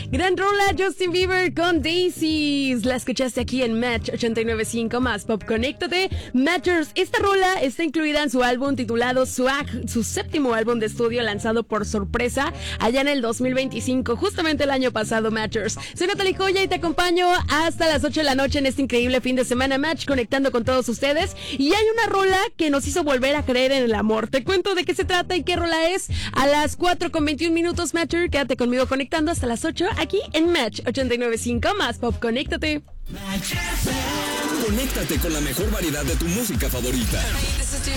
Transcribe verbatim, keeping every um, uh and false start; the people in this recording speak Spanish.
Gran rola, Justin Bieber con Daisies. La escuchaste aquí en Match ochenta y nueve punto cinco más Pop. Conéctate. Matchers, esta rola está incluida en su álbum titulado Swag, su séptimo álbum de estudio lanzado por sorpresa allá en el dos mil veinticinco, justamente el año pasado, Matchers. Soy Natalie Joya y te acompaño hasta las ocho de la noche en este increíble fin de semana Match, conectando con todos ustedes. Y hay una rola que nos hizo volver a creer en el amor. Te cuento de qué se trata y qué rola es a las cuatro con veintiún minutos, Matcher. Quédate conmigo conectando hasta las ocho aquí en Match ochenta y nueve punto cinco más Pop. Conéctate. Conéctate con la mejor variedad de tu música favorita.